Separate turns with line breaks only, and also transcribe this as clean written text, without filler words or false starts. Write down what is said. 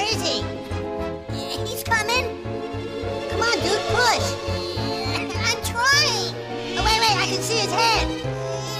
is he? He's coming. Come on, dude, push. I'm trying. Oh, wait, I can see his head.